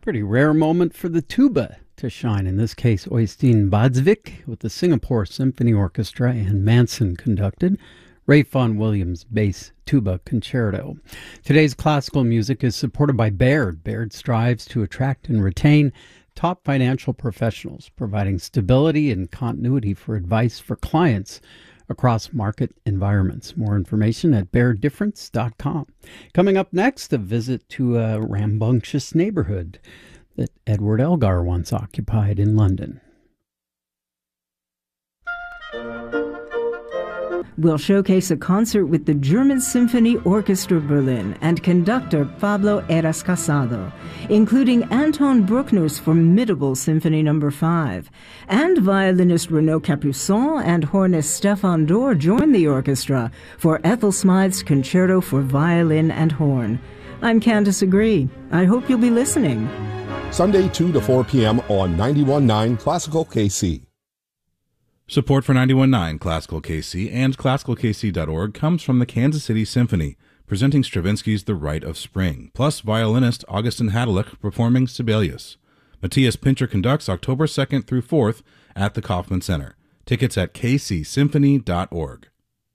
Pretty rare moment for the tuba to shine. In this case, Oystein Badsvik with the Singapore Symphony Orchestra and Manson conducted Ray Vaughan Williams Bass Tuba Concerto. Today's classical music is supported by Baird. Baird strives to attract and retain top financial professionals, providing stability and continuity for advice for clients across market environments. More information at bairdifference.com. Coming up next, a visit to a rambunctious neighborhood that Edward Elgar once occupied in London. We'll showcase a concert with the German Symphony Orchestra Berlin and conductor Pablo Eras Casado, including Anton Bruckner's formidable Symphony No. 5. And violinist Renaud Capuçon and hornist Stefan Dorr join the orchestra for Ethel Smythe's Concerto for Violin and Horn. I'm Candace Agree. I hope you'll be listening. Sunday 2 to 4 p.m. on 91.9 Classical KC. Support for 91.9 Classical KC and ClassicalKC.org comes from the Kansas City Symphony, presenting Stravinsky's The Rite of Spring, plus violinist Augustin Hadelich performing Sibelius. Matthias Pincher conducts October 2nd through 4th at the Kauffman Center. Tickets at kcsymphony.org.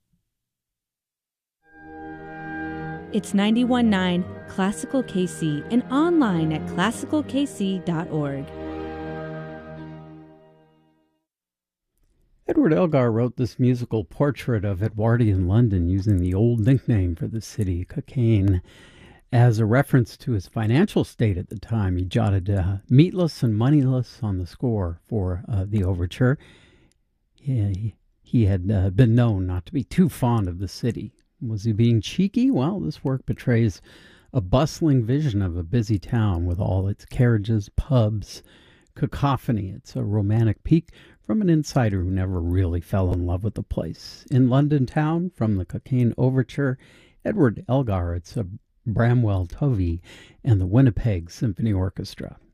It's 91.9 Classical KC and online at classicalkc.org. Edward Elgar wrote this musical portrait of Edwardian London using the old nickname for the city, Cockaigne. As a reference to his financial state at the time, he jotted meatless and moneyless on the score for the overture. He had been known not to be too fond of the city. Was he being cheeky? Well, this work portrays a bustling vision of a busy town with all its carriages, pubs, cacophony. It's a romantic peek from an insider who never really fell in love with the place. In London town, from the Cockaigne Overture, Edward Elgar, it's a Bramwell Tovey and the Winnipeg Symphony Orchestra.